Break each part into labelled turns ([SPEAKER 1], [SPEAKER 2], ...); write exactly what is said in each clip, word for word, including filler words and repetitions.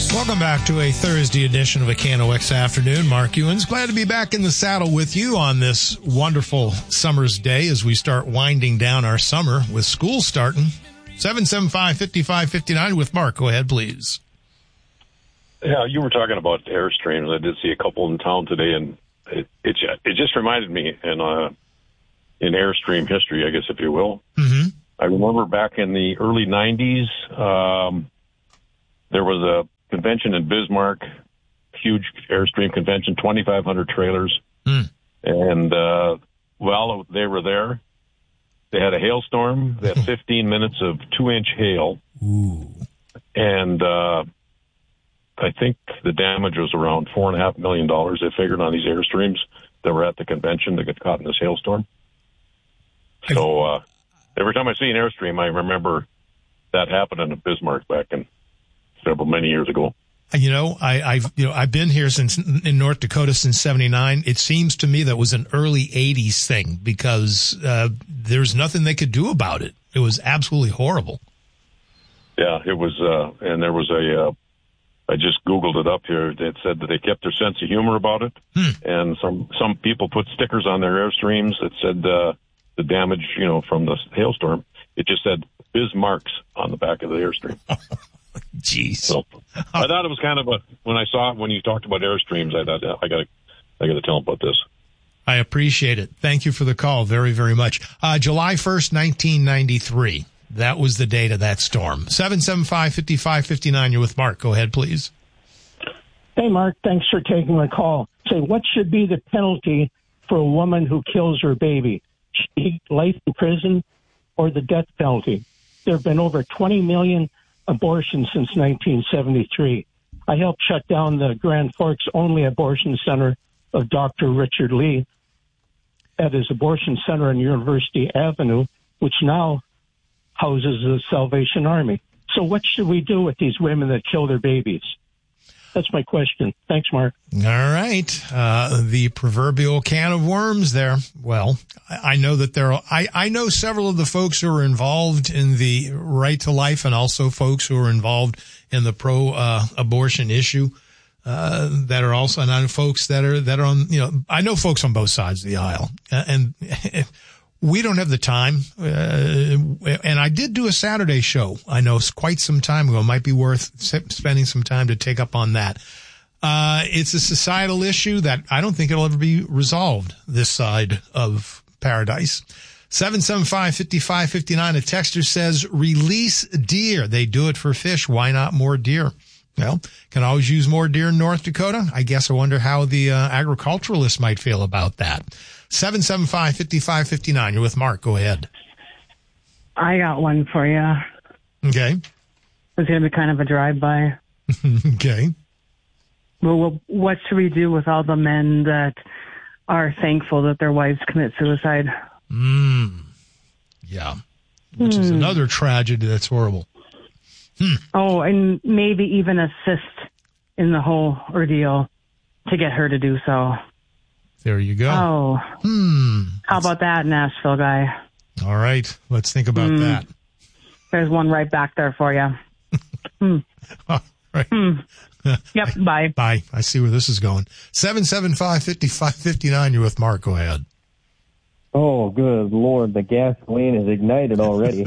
[SPEAKER 1] Welcome back to a Thursday edition of A K N O X Afternoon. Mark Ewens, glad to be back in the saddle with you on this wonderful summer's day as we start winding down our summer with school starting. seven seven five, five five five nine with Mark. Go ahead, please.
[SPEAKER 2] Yeah, you were talking about Airstreams. I did see a couple in town today, and it it, it just reminded me in, uh, in Airstream history, I guess, if you will.
[SPEAKER 1] Mm-hmm.
[SPEAKER 2] I remember back in the early nineties, um, there was a convention in Bismarck, huge Airstream convention, twenty-five hundred trailers.
[SPEAKER 1] Mm.
[SPEAKER 2] And uh, while they were there, they had a hailstorm. They had fifteen minutes of two-inch hail.
[SPEAKER 1] Ooh.
[SPEAKER 2] And uh, I think the damage was around four point five million dollars, they figured, on these Airstreams that were at the convention that got caught in this hailstorm. So uh, every time I see an Airstream, I remember that happening in Bismarck back in several many years ago.
[SPEAKER 1] You know, I, I've you know I've been here since in North Dakota since seventy-nine. It seems to me that was an early eighties thing because uh, there's nothing they could do about it. It was absolutely horrible.
[SPEAKER 2] Yeah, it was, uh, and there was a. Uh, I just Googled it up here. It said that they kept their sense of humor about it,
[SPEAKER 1] hmm.
[SPEAKER 2] and some some people put stickers on their Airstreams that said uh, the damage, you know, from the hailstorm. It just said Bismarck's on the back of the Airstream.
[SPEAKER 1] Jeez.
[SPEAKER 2] So I thought it was kind of a, when I saw it, when you talked about Airstreams, I thought, I got to, I got to tell them about this.
[SPEAKER 1] I appreciate it. Thank you for the call very, very much. Uh, July first, nineteen ninety-three. That was the date of that storm. seven seven five, five five five nine. You're with Mark. Go ahead, please.
[SPEAKER 3] Hey, Mark. Thanks for taking my call. Say, what should be the penalty for a woman who kills her baby? Should she life in prison or the death penalty? There have been over twenty million abortions since nineteen seventy-three. I helped shut down the Grand Forks only abortion center of Doctor Richard Lee at his abortion center on University Avenue, which now houses the Salvation Army. So what should we do with these women that kill their babies? That's my question. Thanks, Mark.
[SPEAKER 1] All right. Uh, the proverbial can of worms there. Well, I, I know that there are, I, I know several of the folks who are involved in the right to life and also folks who are involved in the pro, uh, abortion issue, uh, that are also, and I know folks that are, that are on, you know, I know folks on both sides of the aisle. Uh, and we don't have the time. Uh, and I did do a Saturday show. I know quite some time ago. It might be worth spending some time to take up on that. Uh, it's a societal issue that I don't think it'll ever be resolved this side of paradise. seven seven five, five five five nine. A texter says, release deer. They do it for fish. Why not more deer? Well, can always use more deer in North Dakota. I guess I wonder how the uh, agriculturalists might feel about that. seven seven five, five five five nine. You're with Mark. Go ahead.
[SPEAKER 4] I got one for you.
[SPEAKER 1] Okay.
[SPEAKER 4] It's going to be kind of a drive-by.
[SPEAKER 1] Okay.
[SPEAKER 4] Well, what should we do with all the men that are thankful that their wives commit suicide?
[SPEAKER 1] Mm. Yeah. Which mm. is another tragedy that's horrible. Hmm.
[SPEAKER 4] Oh, and maybe even assist in the whole ordeal to get her to do so.
[SPEAKER 1] There you go.
[SPEAKER 4] Oh.
[SPEAKER 1] Hmm.
[SPEAKER 4] How about that, Nashville guy?
[SPEAKER 1] All right. Let's think about mm. that.
[SPEAKER 4] There's one right back there for you. hmm.
[SPEAKER 1] All right.
[SPEAKER 4] Hmm. Yep. Bye.
[SPEAKER 1] Bye. I see where this is going. seven seven five, five five five nine. You're with Mark. Go ahead.
[SPEAKER 5] Oh, good Lord. The gasoline is ignited already.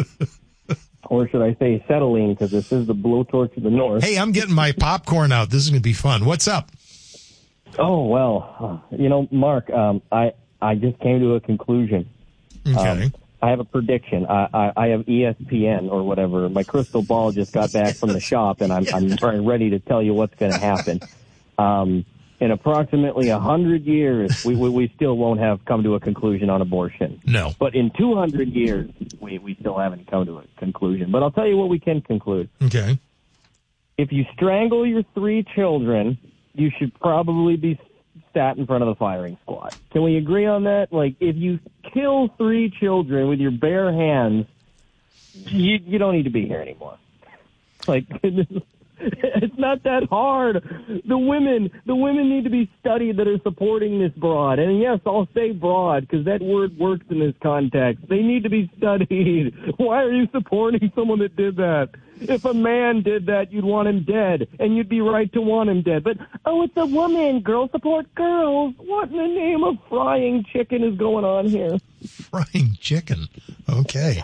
[SPEAKER 5] Or should I say settling, because this is the blowtorch of the north.
[SPEAKER 1] Hey, I'm getting my popcorn out. This is going to be fun. What's up?
[SPEAKER 5] Oh, well, uh, you know, Mark, um, I, I just came to a conclusion.
[SPEAKER 1] Okay.
[SPEAKER 5] Um, I have a prediction. I, I, I have E S P N or whatever. My crystal ball just got back from the shop, and I'm, I'm ready to tell you what's going to happen. Um, in approximately one hundred years, we, we, we still won't have come to a conclusion on abortion.
[SPEAKER 1] No.
[SPEAKER 5] But in two hundred years, we, we still haven't come to a conclusion. But I'll tell you what we can conclude.
[SPEAKER 1] Okay.
[SPEAKER 5] If you strangle your three children, you should probably be sat in front of the firing squad. Can we agree on that? Like, if you kill three children with your bare hands, you, you don't need to be here anymore. Like, It's not that hard. The women, the women need to be studied that are supporting this broad. And yes, I'll say broad because that word works in this context. They need to be studied. Why are you supporting someone that did that? If a man did that, you'd want him dead, and you'd be right to want him dead. But, oh, it's a woman. Girls support girls. What in the name of frying chicken is going on here?
[SPEAKER 1] Frying chicken. Okay.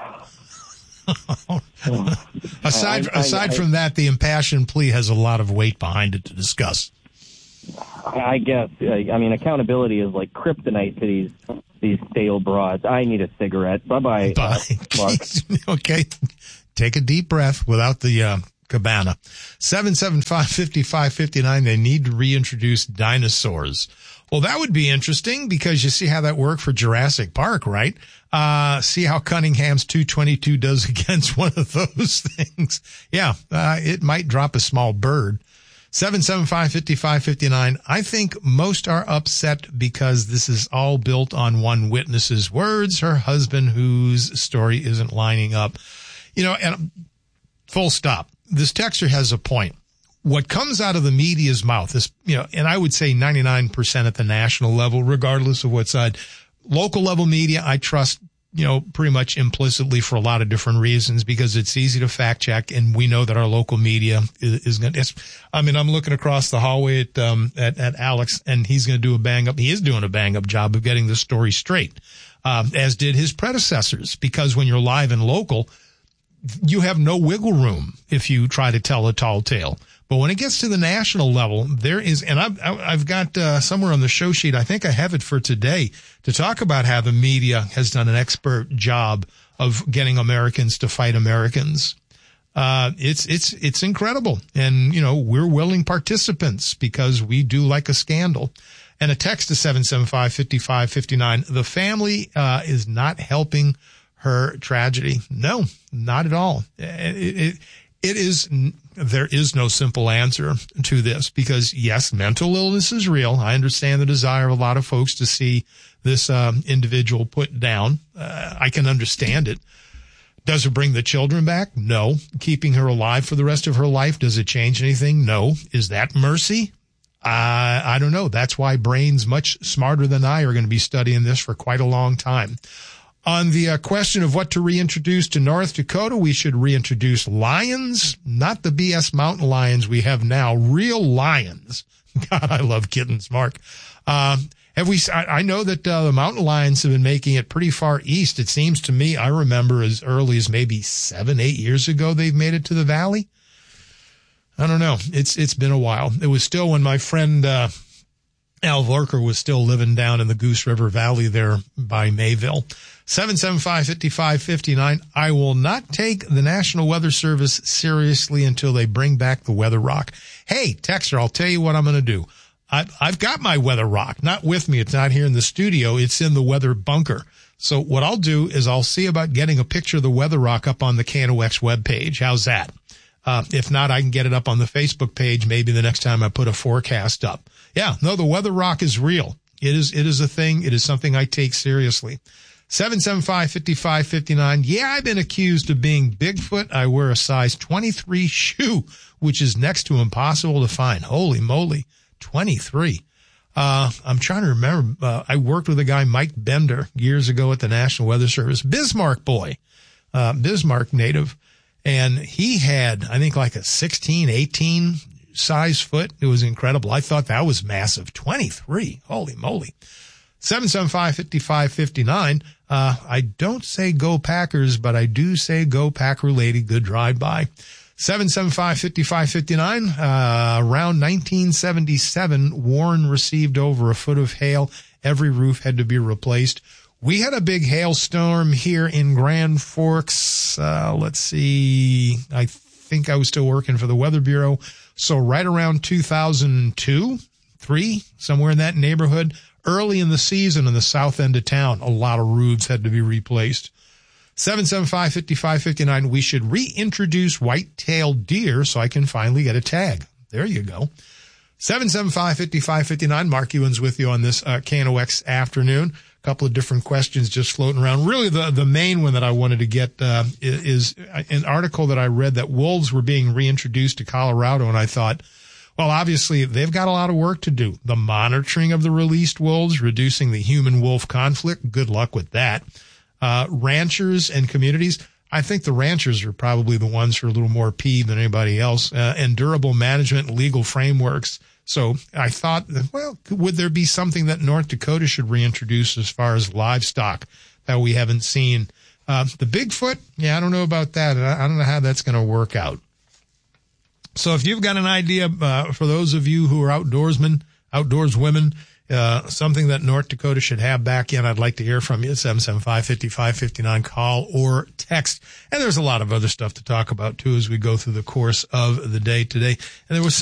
[SPEAKER 1] aside
[SPEAKER 5] I, I,
[SPEAKER 1] aside
[SPEAKER 5] I,
[SPEAKER 1] from that, the impassioned plea has a lot of weight behind it to discuss.
[SPEAKER 5] I guess. I mean, accountability is like kryptonite to these these stale broads. I need a cigarette. Bye-bye,
[SPEAKER 1] Bye.
[SPEAKER 5] Uh, Mark.
[SPEAKER 1] Okay. Take a deep breath without the uh, cabana. seven seven five, five five five nine. They need to reintroduce dinosaurs. Well, that would be interesting because you see how that worked for Jurassic Park, right? Uh, see how Cunningham's two twenty-two does against one of those things. Yeah, uh, it might drop a small bird. seven seven five, five five five nine. I think most are upset because this is all built on one witness's words, her husband, whose story isn't lining up. You know, and full stop. This texter has a point. What comes out of the media's mouth is, you know, and I would say ninety-nine percent at the national level, regardless of what side. Local level media, I trust, you know, pretty much implicitly for a lot of different reasons because it's easy to fact check, and we know that our local media is, is going to. I mean, I'm looking across the hallway at um at, at Alex, and he's going to do a bang up. He is doing a bang up job of getting the story straight, um, as did his predecessors. Because when you're live and local, you have no wiggle room if you try to tell a tall tale. But when it gets to the national level, there is, and I've, I've got uh, somewhere on the show sheet, I think I have it for today, to talk about how the media has done an expert job of getting Americans to fight Americans. Uh, it's, it's, it's incredible. And, you know, we're willing participants because we do like a scandal. And a text to seven seven five, five five five nine. The family uh, is not helping her tragedy. No, not at all. It, it, it is, there is no simple answer to this because yes, mental illness is real. I understand the desire of a lot of folks to see this um, individual put down. Uh, I can understand it. Does it bring the children back? No. Keeping her alive for the rest of her life, does it change anything? No. Is that mercy? Uh, I don't know. That's why brains much smarter than I are going to be studying this for quite a long time. On the uh, question of what to reintroduce to North Dakota, we should reintroduce lions, not the B S mountain lions we have now, real lions. God, I love kittens, Mark. Uh, have we, I, I know that uh, the mountain lions have been making it pretty far east. It seems to me, I remember as early as maybe seven, eight years ago, they've made it to the valley. I don't know. It's, it's been a while. It was still when my friend, uh, Al Vorker was still living down in the Goose River Valley there by Mayville. seven seven five, five five five nine. I will not take the National Weather Service seriously until they bring back the Weather Rock. Hey, Texter, I'll tell you what I'm going to do. I, I've got my Weather Rock, not with me. It's not here in the studio. It's in the weather bunker. So what I'll do is I'll see about getting a picture of the Weather Rock up on the K N O X webpage. How's that? Uh, if not, I can get it up on the Facebook page maybe the next time I put a forecast up. Yeah, no, the Weather Rock is real. It is, it is a thing. It is something I take seriously. seven seven five, five five five nine. Yeah, I've been accused of being Bigfoot. I wear a size twenty-three shoe, which is next to impossible to find. Holy moly, twenty-three. Uh, I'm trying to remember. Uh, I worked with a guy, Mike Bender, years ago at the National Weather Service. Bismarck boy, uh, Bismarck native. And he had, I think, like a sixteen, eighteen size foot. It was incredible. I thought that was massive. twenty-three. Holy moly. seven seven five, five five five nine. Uh, I don't say go Packers, but I do say go Packer lady. Good drive by. seven seven five, five five five nine. Uh, around nineteen seventy-seven, Warren received over a foot of hail. Every roof had to be replaced. We had a big hailstorm here in Grand Forks. Uh, let's see. I think I was still working for the Weather Bureau. So right around two thousand two, three, somewhere in that neighborhood, early in the season in the south end of town, a lot of roofs had to be replaced. seven seven five, five five five nine. We should reintroduce white-tailed deer so I can finally get a tag. There you go. seven seven five, five five five nine. Mark Ewens with you on this uh, K N O X afternoon. A couple of different questions just floating around. Really, the the main one that I wanted to get uh, is, is an article that I read that wolves were being reintroduced to Colorado, and I thought, well, obviously, they've got a lot of work to do. The monitoring of the released wolves, reducing the human-wolf conflict, good luck with that. Uh, ranchers and communities, I think the ranchers are probably the ones who are a little more peeved than anybody else, uh, and durable management and legal frameworks. So I thought, well, would there be something that North Dakota should reintroduce as far as livestock that we haven't seen? Uh, the Bigfoot, yeah, I don't know about that. I don't know how that's going to work out. So if you've got an idea, uh, for those of you who are outdoorsmen, outdoors women, uh, something that North Dakota should have back in, I'd like to hear from you. seven seven five, five five five nine, call or text. And there's a lot of other stuff to talk about too as we go through the course of the day today. And there was